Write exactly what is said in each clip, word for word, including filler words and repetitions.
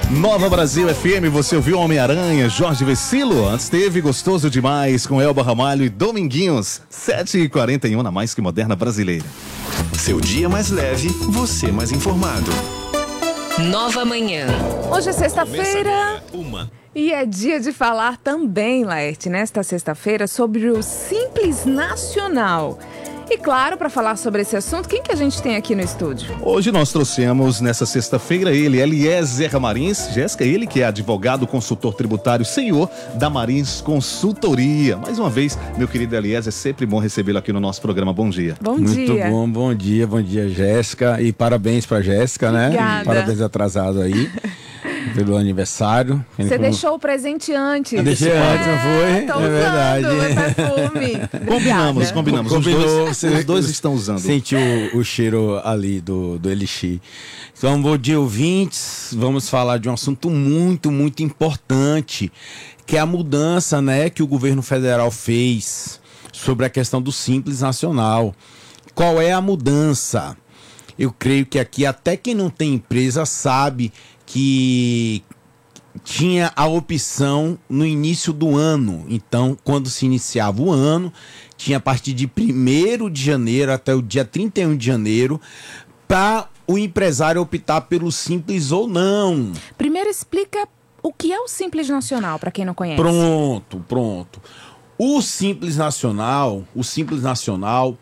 Nova Brasil F M, você ouviu Homem-Aranha, Jorge Vecilo? Antes teve Gostoso Demais com Elba Ramalho e Dominguinhos. sete e quarenta e um na Mais Que Moderna Brasileira. Seu dia mais leve, você mais informado. Nova Manhã. Hoje é sexta-feira Uma. e é dia de falar também, Laerte, nesta sexta-feira, sobre o Simples Nacional. E claro, para falar sobre esse assunto, quem que a gente tem aqui no estúdio? Hoje nós trouxemos nessa sexta-feira ele, Eliezer Marins. Jéssica, ele que é advogado, consultor tributário, C E O da Marins Consultoria. Mais uma vez, meu querido Eliezer, é sempre bom recebê-lo aqui no nosso programa. Bom dia. Bom Muito dia. bom, bom dia, bom dia, Jéssica. E parabéns pra Jéssica, né? Obrigada. Parabéns atrasado aí pelo aniversário. Você deixou o presente antes. Eu deixei antes, não foi? Tô É usando, verdade. é perfume. Combinamos, combinamos. Combinou, os dois, você- os dois estão usando. Sentiu o, o cheiro ali do, do Elixir. Então, bom dia, ouvintes. Vamos falar de um assunto muito, muito importante, que é a mudança, né, que o governo federal fez sobre a questão do Simples Nacional. Qual é a mudança? Eu creio que aqui até quem não tem empresa sabe que tinha a opção no início do ano. Então, quando se iniciava o ano, tinha a partir de primeiro de janeiro até o dia trinta e um de janeiro para o empresário optar pelo Simples ou não. Primeiro explica o que é o Simples Nacional, para quem não conhece. Pronto, pronto. O Simples Nacional, o Simples Nacional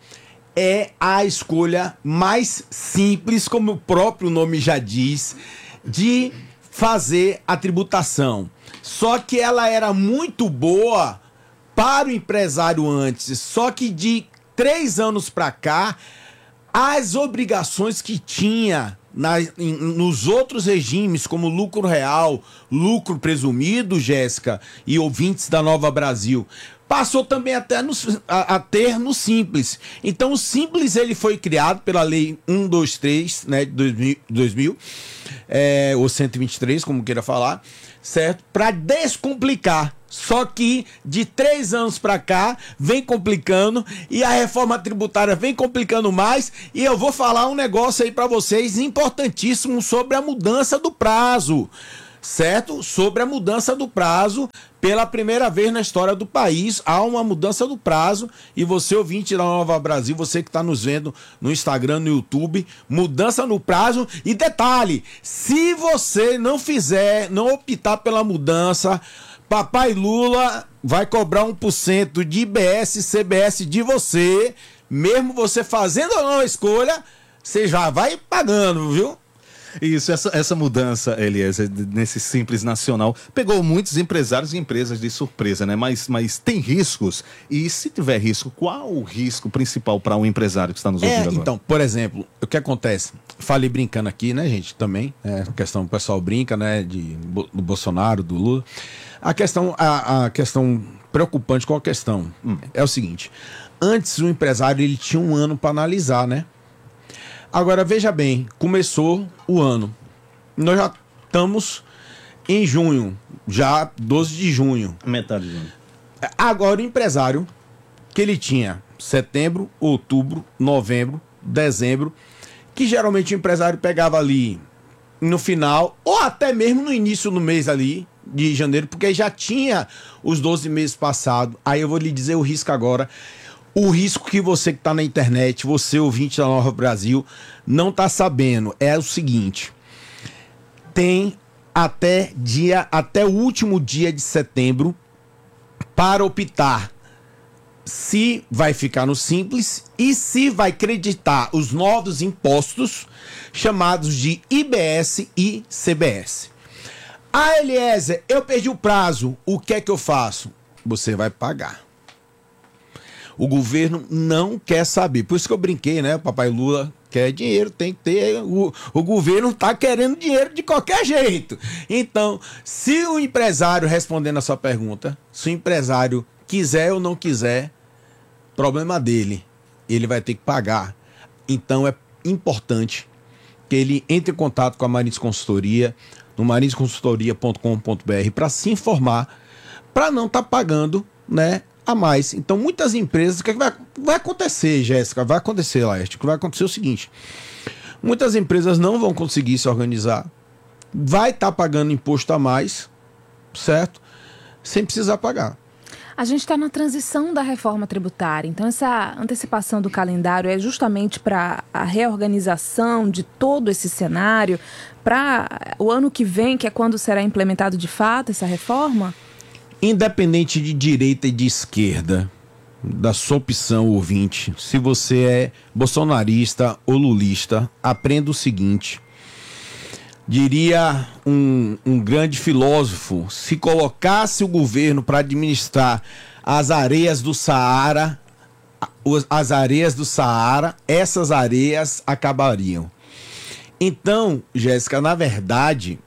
é a escolha mais simples, como o próprio nome já diz, de fazer a tributação. Só que ela era muito boa para o empresário antes, só que de três anos para cá, as obrigações que tinha na, em, nos outros regimes, como lucro real, lucro presumido, Jéssica, e ouvintes da Nova Brasil, passou também até no, a, a ter no Simples. Então o Simples ele foi criado pela lei cento e vinte e três, né, de dois mil, é, ou cento e vinte e três, como queira falar, certo? Para descomplicar. Só que de três anos para cá vem complicando e a reforma tributária vem complicando mais. E eu vou falar um negócio aí para vocês importantíssimo sobre a mudança do prazo, certo? Sobre a mudança do prazo. Pela primeira vez na história do país, há uma mudança do prazo. E você, ouvinte da Nova Brasil, você que está nos vendo no Instagram, no YouTube, mudança no prazo. E detalhe, se você não fizer, não optar pela mudança, Papai Lula vai cobrar um por cento de I B S e C B S de você. Mesmo você fazendo ou não a escolha, você já vai pagando, viu? Isso, essa, essa mudança, Eliezer, nesse Simples Nacional, pegou muitos empresários e empresas de surpresa, né? Mas, mas tem riscos? E se tiver risco, qual o risco principal para um empresário que está nos ouvindo É, agora? então, por exemplo, o que acontece? Falei brincando aqui, né, gente, também. É, a questão, o pessoal brinca, né, de, do Bolsonaro, do Lula. A questão, a, a questão preocupante com a questão hum. é o seguinte. Antes, o empresário ele tinha um ano para analisar, né? Agora, veja bem, começou o ano. Nós já estamos em junho, já doze de junho. Metade de junho. Agora, o empresário, que ele tinha setembro, outubro, novembro, dezembro, que geralmente o empresário pegava ali no final, ou até mesmo no início do mês ali, de janeiro, porque já tinha os doze meses passados. Aí eu vou lhe dizer o risco agora. O risco que você que está na internet, você ouvinte da Nova Brasil, não está sabendo é o seguinte: tem até dia, até o último dia de setembro para optar se vai ficar no Simples e se vai creditar os novos impostos chamados de I B S e C B S. Ah, Eliezer, eu perdi o prazo, o que é que eu faço? Você vai pagar. O governo não quer saber. Por isso que eu brinquei, né? O Papai Lula quer dinheiro, tem que ter. O, o governo está querendo dinheiro de qualquer jeito. Então, se o empresário, respondendo a sua pergunta, se o empresário quiser ou não quiser, problema dele. Ele vai ter que pagar. Então, é importante que ele entre em contato com a Marins Consultoria, no marins consultoria ponto com ponto b r, para se informar, para não estar tá pagando, né, a mais. Então, muitas empresas, o que, é que vai, vai acontecer, Jéssica? Vai acontecer, Laerte, que vai acontecer o seguinte: muitas empresas não vão conseguir se organizar, vai estar tá pagando imposto a mais, certo? Sem precisar pagar. A gente está na transição da reforma tributária, então essa antecipação do calendário é justamente para a reorganização de todo esse cenário, para o ano que vem, que é quando será implementado de fato essa reforma? Independente de direita e de esquerda, da sua opção, ouvinte, se você é bolsonarista ou lulista, aprenda o seguinte. Diria um, um grande filósofo, se colocasse o governo para administrar as areias do Saara, as areias do Saara, essas areias acabariam. Então, Jéssica, na verdade,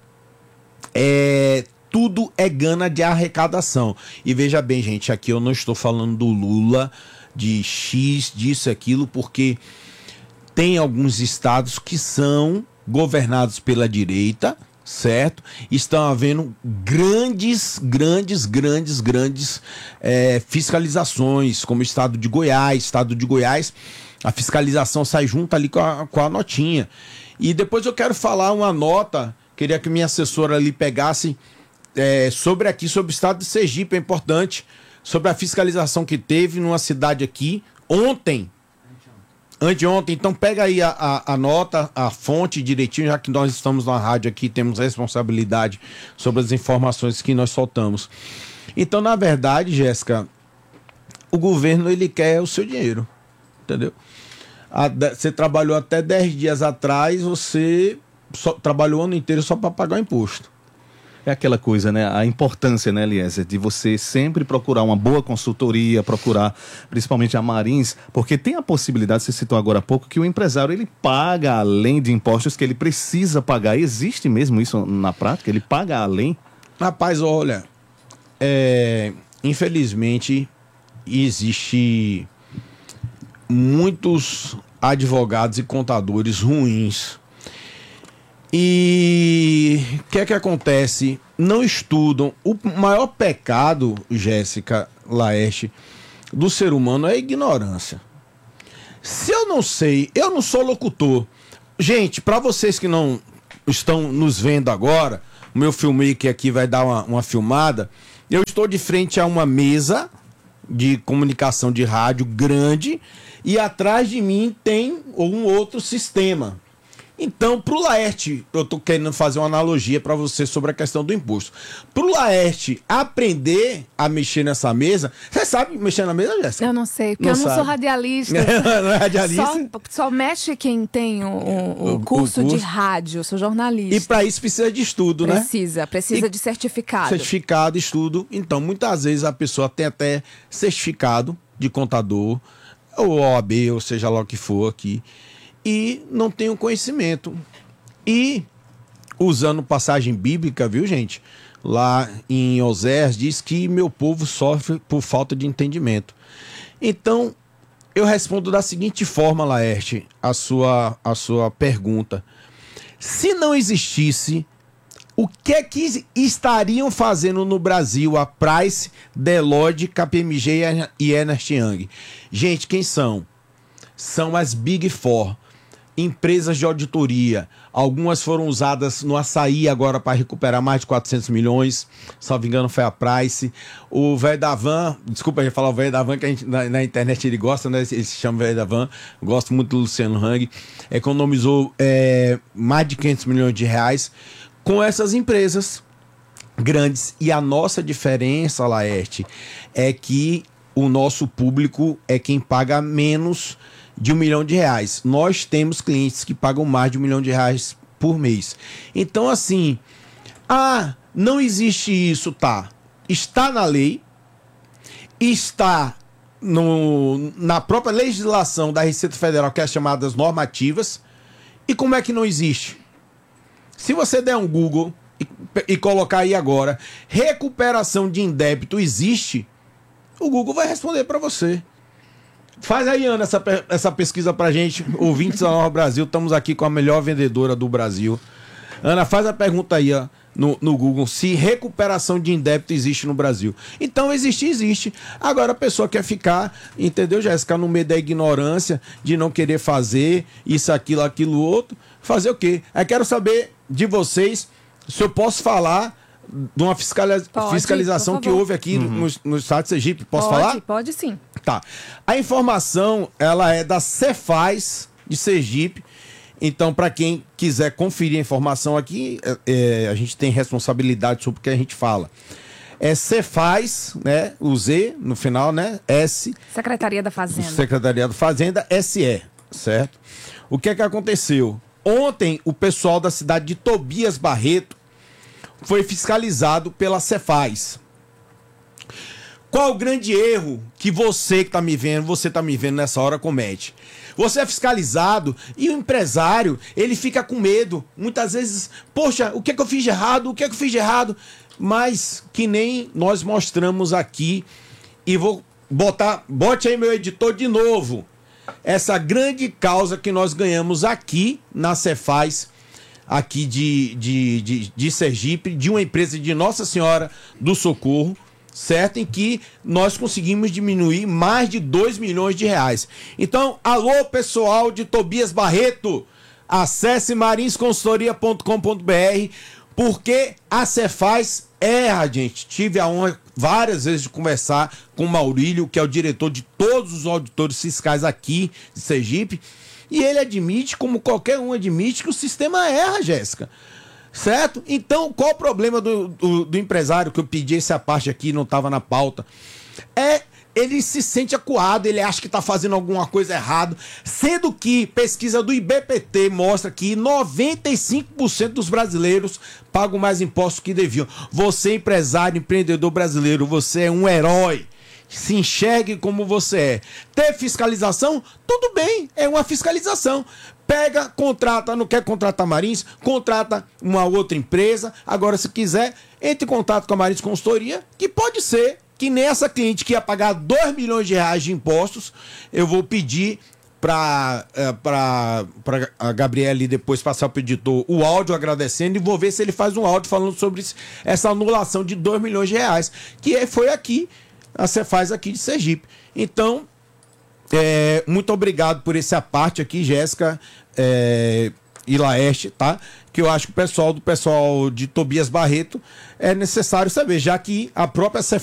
é, tudo é gana de arrecadação. E veja bem, gente, aqui eu não estou falando do Lula, de X, disso, aquilo, porque tem alguns estados que são governados pela direita, certo? Estão havendo grandes, grandes, grandes, grandes é, fiscalizações, como o estado de Goiás. Estado de Goiás, a fiscalização sai junto ali com a, com a notinha. E depois eu quero falar uma nota, queria que minha assessora ali pegasse é, sobre aqui, sobre o estado de Sergipe, é importante, sobre a fiscalização que teve numa cidade aqui ontem, anteontem. Então pega aí a, a, a nota, a fonte direitinho, já que nós estamos na rádio aqui, temos responsabilidade sobre as informações que nós soltamos. Então, na verdade, Jéssica, o governo, ele quer o seu dinheiro, entendeu? A, você trabalhou até dez dias atrás, você só, trabalhou o ano inteiro só para pagar o imposto. É aquela coisa, né? A importância, né, Eliezer, de você sempre procurar uma boa consultoria, procurar principalmente a Marins, porque tem a possibilidade, você citou agora há pouco, que o empresário, ele paga além de impostos que ele precisa pagar. Existe mesmo isso na prática? Ele paga além? Rapaz, olha, é, infelizmente existe muitos advogados e contadores ruins. E o que é que acontece? Não estudam. O maior pecado, Jéssica Laerte, do ser humano é a ignorância. Se eu não sei, eu não sou locutor. Gente, para vocês que não estão nos vendo agora, o meu filmmaker aqui vai dar uma, uma filmada. Eu estou de frente a uma mesa de comunicação de rádio grande e atrás de mim tem um outro sistema. Então, para o Laerte, eu estou querendo fazer uma analogia para você sobre a questão do imposto. Para o Laerte aprender a mexer nessa mesa, você sabe mexer na mesa, Jéssica? Eu não sei, porque não eu não sabe. sou radialista. Não é radialista? Só, só mexe quem tem o, o, o, curso, o curso de rádio, eu sou jornalista. E para isso precisa de estudo, precisa, né? Precisa, precisa e de certificado. Certificado, estudo. Então, muitas vezes a pessoa tem até certificado de contador, ou O A B, ou seja lá o que for aqui, e não tem o conhecimento. E, usando passagem bíblica, viu, gente? Lá em Oséias diz que meu povo sofre por falta de entendimento. Então, eu respondo da seguinte forma, Laerte, a sua, a sua pergunta. Se não existisse, o que é que estariam fazendo no Brasil a Price, Deloitte, K P M G e Ernst Young? Gente, quem são? São as Big Four. Empresas de auditoria, algumas foram usadas no açaí agora para recuperar mais de quatrocentos milhões, salvo engano foi a Price. O velho da van, desculpa a gente falar o velho da van, que a gente, na, na internet ele gosta, né? Ele se chama velho da van, gosto muito do Luciano Hang, economizou é, mais de quinhentos milhões de reais com essas empresas grandes. E a nossa diferença, Laerte, é que o nosso público é quem paga menos de um milhão de reais. Nós temos clientes que pagam mais de um milhão de reais por mês. Então, assim, ah, não existe isso, tá? Está na lei, está no, na própria legislação da Receita Federal, que é as chamadas normativas. E como é que não existe? Se você der um Google e, e colocar aí agora, recuperação de indébito existe, o Google vai responder para você. Faz aí, Ana, essa, essa pesquisa pra gente, ouvintes da Nova Brasil, estamos aqui com a melhor vendedora do Brasil. Ana, faz a pergunta aí, ó, no, no Google, se recuperação de indébito existe no Brasil. Então, existe, existe. Agora a pessoa quer ficar, entendeu, Jéssica, no meio da ignorância, de não querer fazer isso, aquilo, aquilo, outro. Fazer o quê? Eu quero saber de vocês se eu posso falar de uma fiscaliza Pode, fiscalização que houve aqui Uhum. no, no estado de Sergipe. Posso pode, falar? Pode sim. Tá. A informação, ela é da Cefaz de Sergipe. Então, para quem quiser conferir a informação aqui, é, é, a gente tem responsabilidade sobre o que a gente fala. É Cefaz, né? O Z no final, né? S. Secretaria da Fazenda. Secretaria da Fazenda, S E, certo? O que é que aconteceu? Ontem, o pessoal da cidade de Tobias Barreto foi fiscalizado pela Cefaz. Qual o grande erro que você que tá me vendo, você tá me vendo nessa hora comete? Você é fiscalizado e o empresário, ele fica com medo. Muitas vezes, poxa, o que é que eu fiz de errado? O que é que eu fiz de errado? Mas que nem nós mostramos aqui, e vou botar, bote aí meu editor de novo, essa grande causa que nós ganhamos aqui na Cefaz, aqui de, de, de, de Sergipe, de uma empresa de Nossa Senhora do Socorro, certo? Em que nós conseguimos diminuir mais de dois milhões de reais. Então, alô pessoal de Tobias Barreto, acesse marins consultoria ponto com ponto br, porque a Cefaz erra, gente. Tive a honra várias vezes de conversar com o Maurílio, que é o diretor de todos os auditores fiscais aqui de Sergipe, e ele admite, como qualquer um admite, que o sistema erra, Jéssica. Certo? Então, qual o problema do, do, do empresário, que eu pedi essa parte aqui, não estava na pauta? É, ele se sente acuado, ele acha que está fazendo alguma coisa errada, sendo que pesquisa do I B P T mostra que noventa e cinco por cento dos brasileiros pagam mais impostos que deviam. Você, empresário, empreendedor brasileiro, você é um herói. Se enxergue como você é. Ter fiscalização? Tudo bem, é uma fiscalização. Pega, contrata, não quer contratar Marins, contrata uma outra empresa. Agora, se quiser, entre em contato com a Marins Consultoria, que pode ser que nessa cliente que ia pagar dois milhões de reais de impostos, eu vou pedir para para a Gabriele depois passar para o editor o áudio agradecendo, e vou ver se ele faz um áudio falando sobre essa anulação de dois milhões de reais, que foi aqui, a Cefaz aqui de Sergipe. Então, é, muito obrigado por essa parte aqui, Jéssica é, e Laeste, tá? Que eu acho que o pessoal do pessoal de Tobias Barreto é necessário saber, já que a própria Cefaz